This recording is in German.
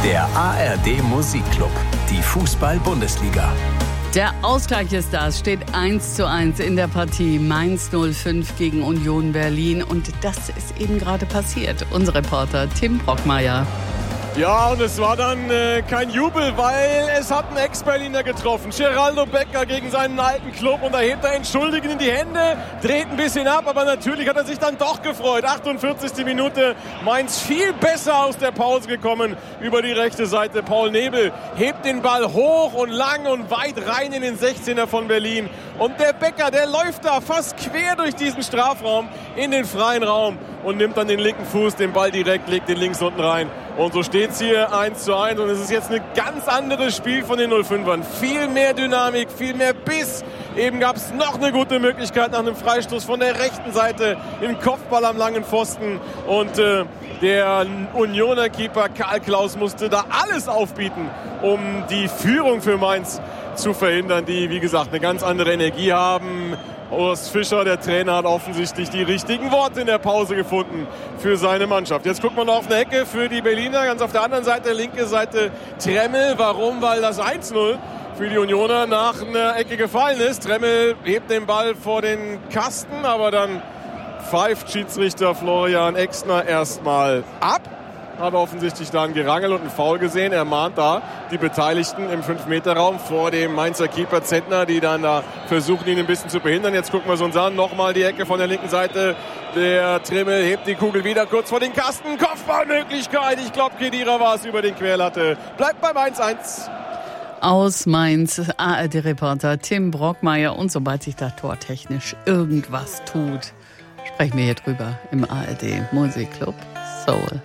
Der ARD Musikclub, die Fußball-Bundesliga. Der Ausgleich ist da. Es steht 1:1 in der Partie Mainz 05 gegen Union Berlin. Und das ist eben gerade passiert. Unser Reporter Tim Brockmeier. Ja, und es war dann kein Jubel, weil es hat ein Ex-Berliner getroffen. Geraldo Becker gegen seinen alten Club. Und da hebt er entschuldigend in die Hände, dreht ein bisschen ab. Aber natürlich hat er sich dann doch gefreut. 48. Minute, Mainz viel besser aus der Pause gekommen über die rechte Seite. Paul Nebel hebt den Ball hoch und lang und weit rein in den 16er von Berlin. Und der Becker, der läuft da fast quer durch diesen Strafraum in den freien Raum und nimmt dann den linken Fuß, den Ball direkt, legt den links unten rein. Und so steht es hier 1:1 und es ist jetzt ein ganz anderes Spiel von den 05ern. Viel mehr Dynamik, viel mehr Biss. Eben gab es noch eine gute Möglichkeit nach einem Freistoß von der rechten Seite, im Kopfball am langen Pfosten. Und der Unioner Keeper Karl Klaus musste da alles aufbieten, um die Führung für Mainz zu verhindern, die, wie gesagt, eine ganz andere Energie haben. Urs Fischer, der Trainer, hat offensichtlich die richtigen Worte in der Pause gefunden für seine Mannschaft. Jetzt guckt man noch auf eine Ecke für die Berliner. Ganz auf der anderen Seite, linke Seite Tremmel. Warum? Weil das 1:0 für die Unioner nach einer Ecke gefallen ist. Tremmel hebt den Ball vor den Kasten, aber dann pfeift Schiedsrichter Florian Exner erstmal ab. Hat offensichtlich da ein Gerangel und einen Foul gesehen. Er mahnt da die Beteiligten im 5-Meter-Raum vor dem Mainzer Keeper Zentner, die dann da versuchen, ihn ein bisschen zu behindern. Jetzt gucken wir uns an. Nochmal die Ecke von der linken Seite. Der Trimmel hebt die Kugel wieder kurz vor den Kasten. Kopfballmöglichkeit. Ich glaube, Khedira war es über den Querlatte. Bleibt beim 1:1. Aus Mainz, ARD-Reporter Tim Brockmeier. Und sobald sich da tortechnisch irgendwas tut, sprechen wir hier drüber im ARD Musikclub Soul.